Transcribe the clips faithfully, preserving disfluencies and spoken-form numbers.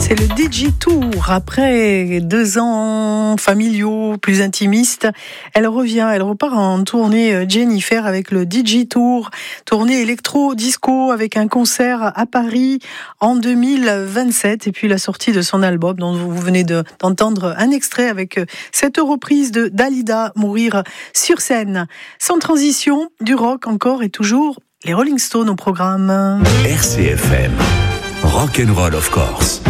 C'est le Digitour. Après deux ans familiaux, plus intimistes, elle revient, elle repart en tournée Jennifer avec le Digitour, tournée électro-disco avec un concert à Paris en deux mille vingt-sept et puis la sortie de son album dont vous venez de, d'entendre un extrait avec cette reprise de Dalida, Mourir sur scène. Sans transition, du rock encore et toujours les Rolling Stones au programme. R C F M, Rock'n'Roll of course.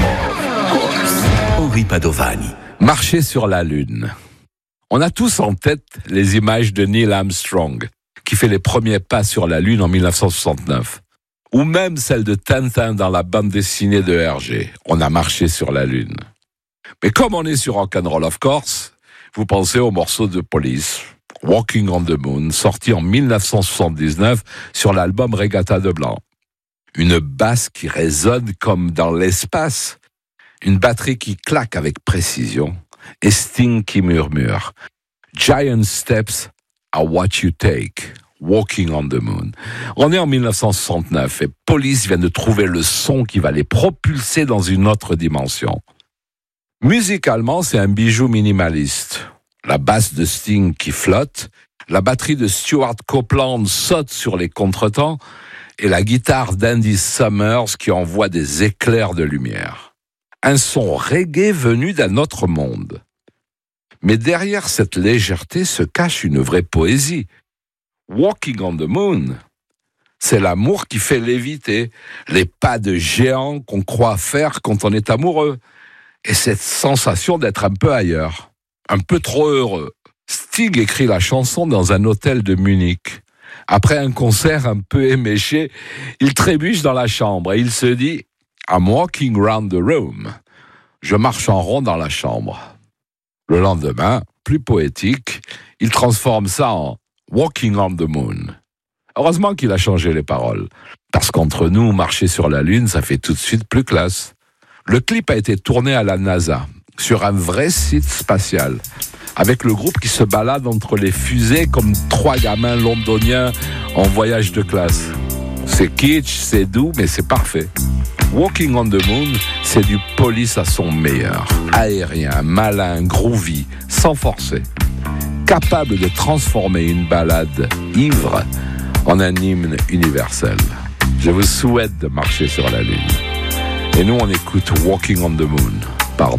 Henri Padovani. Marcher sur la Lune. On a tous en tête les images de Neil Armstrong, qui fait les premiers pas sur la Lune en dix-neuf cent soixante-neuf. Ou même celle de Tintin dans la bande dessinée de Hergé. On a marché sur la Lune. Mais comme on est sur Rock'n'Roll of course, vous pensez au morceau de Police, Walking on the Moon, sorti en dix-neuf cent soixante-dix-neuf sur l'album Regatta de Blanc. Une basse qui résonne comme dans l'espace, une batterie qui claque avec précision, et Sting qui murmure « Giant steps are what you take, walking on the moon ». On est en dix-neuf cent soixante-neuf et Police vient de trouver le son qui va les propulser dans une autre dimension. Musicalement, c'est un bijou minimaliste. La basse de Sting qui flotte, la batterie de Stuart Copeland saute sur les contretemps et la guitare d'Andy Summers qui envoie des éclairs de lumière. Un son reggae venu d'un autre monde. Mais derrière cette légèreté se cache une vraie poésie. Walking on the Moon, c'est l'amour qui fait léviter, les pas de géant qu'on croit faire quand on est amoureux, et cette sensation d'être un peu ailleurs, un peu trop heureux. Sting écrit la chanson dans un hôtel de Munich. Après un concert un peu éméché, il trébuche dans la chambre et il se dit « I'm walking round the room ». Je marche en rond dans la chambre. Le lendemain, plus poétique, il transforme ça en « walking on the moon ». Heureusement qu'il a changé les paroles, parce qu'entre nous, marcher sur la Lune, ça fait tout de suite plus classe. Le clip a été tourné à la NASA, sur un vrai site spatial, avec le groupe qui se balade entre les fusées comme trois gamins londoniens en voyage de classe. C'est kitsch, c'est doux, mais c'est parfait. Walking on the Moon, c'est du Police à son meilleur. Aérien, malin, groovy, sans forcer. Capable de transformer une balade ivre en un hymne universel. Je vous souhaite de marcher sur la Lune. Et nous, on écoute Walking on the Moon.